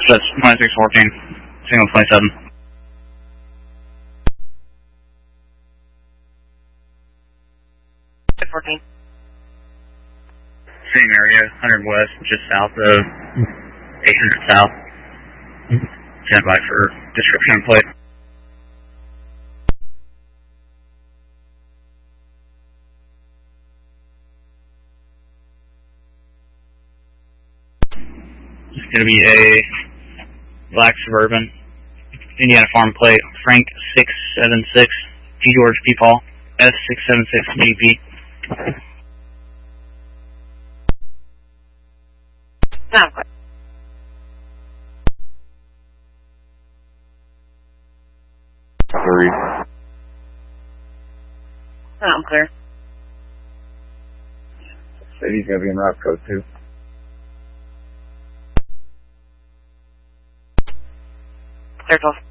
That's 2614, single 27. 14. Same area, 100 west, just south of 800 south. Stand by for description and plate. It's going to be a black Suburban, Indiana Farm plate, Frank 676, G. George P. Paul, S676 GP. No, I'm clear. Three. No, I'm clear. City's gonna be in route code 2. Clear 12.